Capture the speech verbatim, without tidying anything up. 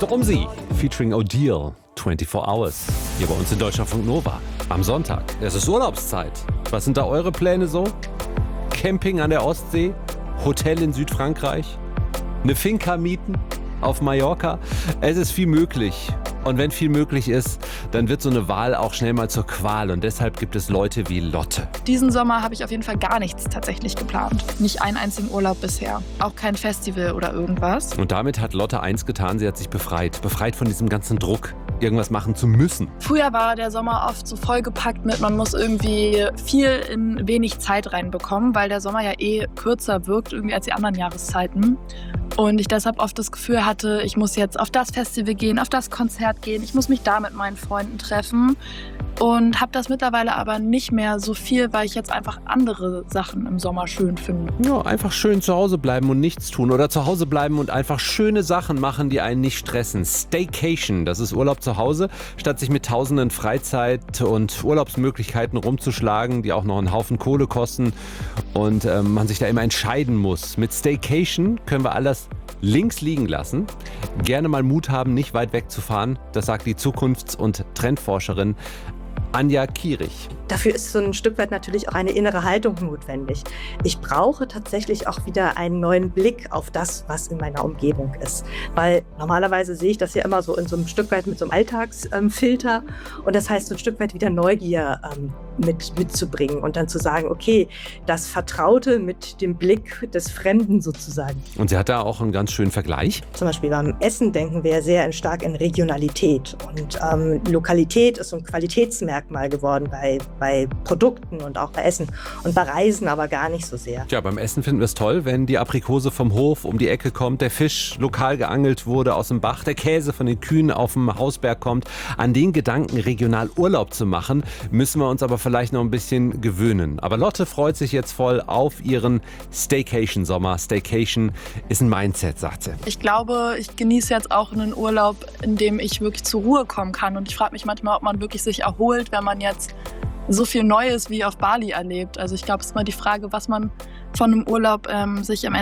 Stormzy featuring O'Deal, vierundzwanzig Hours. Hier bei uns in Deutschlandfunk Nova. Am Sonntag. Es ist Urlaubszeit. Was sind da eure Pläne so? Camping an der Ostsee? Hotel in Südfrankreich? Eine Finca mieten? Auf Mallorca? Es ist viel möglich. Und wenn viel möglich ist, dann wird so eine Wahl auch schnell mal zur Qual. Und deshalb gibt es Leute wie Lotte. Diesen Sommer habe ich auf jeden Fall gar nichts tatsächlich geplant. Nicht einen einzigen Urlaub bisher. Auch kein Festival oder irgendwas. Und damit hat Lotte eins getan, sie hat sich befreit. Befreit von diesem ganzen Druck, irgendwas machen zu müssen. Früher war der Sommer oft so vollgepackt mit, man muss irgendwie viel in wenig Zeit reinbekommen, weil der Sommer ja eh kürzer wirkt irgendwie als die anderen Jahreszeiten. Und ich deshalb oft das Gefühl hatte, ich muss jetzt auf das Festival gehen, auf das Konzert gehen, ich muss mich da mit meinen Freunden treffen. Und habe das mittlerweile aber nicht mehr so viel, weil ich jetzt einfach andere Sachen im Sommer schön finde. Ja, einfach schön zu Hause bleiben und nichts tun. Oder zu Hause bleiben und einfach schöne Sachen machen, die einen nicht stressen. Staycation, das ist Urlaub zu Hause, statt sich mit tausenden Freizeit- und Urlaubsmöglichkeiten rumzuschlagen, die auch noch einen Haufen Kohle kosten und ähm, man sich da immer entscheiden muss. Mit Staycation können wir alles links liegen lassen. Gerne mal Mut haben, nicht weit wegzufahren. Das sagt die Zukunfts- und Trendforscherin Anja Kierich. Dafür ist so ein Stück weit natürlich auch eine innere Haltung notwendig. Ich brauche tatsächlich auch wieder einen neuen Blick auf das, was in meiner Umgebung ist. Weil normalerweise sehe ich das ja immer so in so einem Stück weit mit so einem Alltagsfilter. Und das heißt, so ein Stück weit wieder Neugier ähm, mit, mitzubringen und dann zu sagen, okay, das Vertraute mit dem Blick des Fremden sozusagen. Und sie hat da auch einen ganz schönen Vergleich. Zum Beispiel beim Essen denken wir sehr stark in Regionalität. Und ähm, Lokalität ist so ein Qualitätsmerkmal geworden bei bei Produkten und auch bei Essen und bei Reisen aber gar nicht so sehr. Ja, beim Essen finden wir es toll, wenn die Aprikose vom Hof um die Ecke kommt, der Fisch lokal geangelt wurde aus dem Bach, der Käse von den Kühen auf dem Hausberg kommt. An den Gedanken, regional Urlaub zu machen, müssen wir uns aber vielleicht noch ein bisschen gewöhnen. Aber Lotte freut sich jetzt voll auf ihren Staycation-Sommer. Staycation ist ein Mindset, sagt sie. Ich glaube, ich genieße jetzt auch einen Urlaub, in dem ich wirklich zur Ruhe kommen kann. Und ich frage mich manchmal, ob man wirklich sich erholt, wenn man jetzt so viel Neues wie auf Bali erlebt. Also ich glaube, es ist mal die Frage, was man von einem Urlaub ähm, sich am Ende